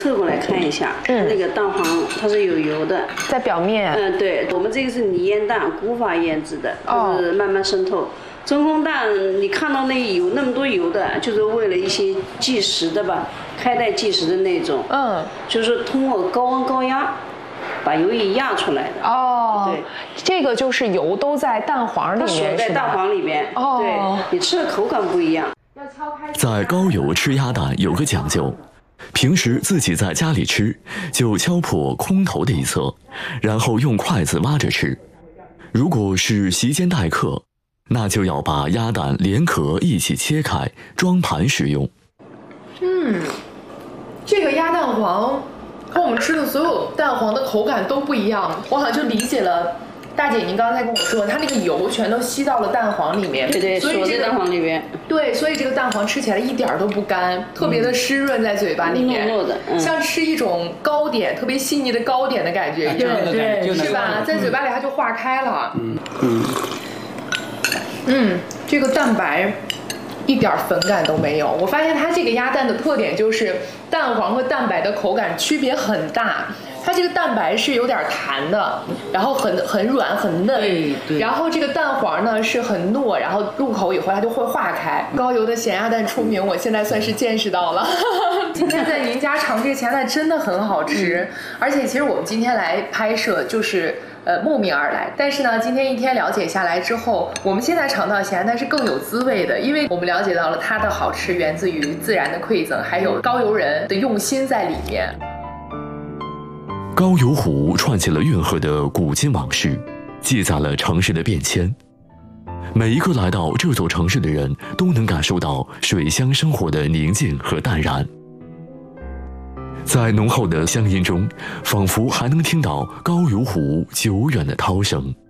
侧过来看一下，那个蛋黄它是有油的， 在表面。 对，我们这个是泥腌蛋，古法腌制的，它是慢慢渗透。真空蛋你看到那有那么多油的，就是为了一些计时的吧，开袋计时的那种，就是通过高温高压把油给压出来的。对， 这个就是油都在蛋黄里面， 在蛋黄里面。对，你吃的口感不一样。 在高油吃鸭蛋有个讲究。平时自己在家里吃，就敲破空头的一侧，然后用筷子挖着吃。如果是席间待客，那就要把鸭蛋连壳一起切开，装盘食用。 这个鸭蛋黄和我们吃的所有蛋黄的口感都不一样，我好像就理解了。大姐，您刚才跟我说，它那个油全都吸到了蛋黄里面， 对， 所以这个蛋黄里面， 对，所以这个蛋黄吃起来一点都不干，特别的湿润在嘴巴里面， 糯糯的， 像吃一种糕点，特别细腻的糕点的感觉一样， 对， 是吧？在嘴巴里它就化开了。这个蛋白一点粉感都没有。我发现它这个鸭蛋的特点就是蛋黄和蛋白的口感区别很大。它这个蛋白是有点弹的，然后很软很嫩， 对， 然后这个蛋黄呢是很糯，然后入口以后它就会化开。高油的咸鸭蛋出名，我现在算是见识到了。今天在您家尝这个咸鸭蛋真的很好吃，而且其实我们今天来拍摄就是慕名而来，但是呢，今天一天了解下来之后，我们现在尝到咸鸭蛋是更有滋味的，因为我们了解到了它的好吃源自于自然的馈赠，还有高邮人的用心在里面。 高邮湖串起了运河的古今往事，记载了城市的变迁。每一个来到这座城市的人都能感受到水乡生活的宁静和淡然。在浓厚的乡音中，仿佛还能听到高邮湖久远的涛声。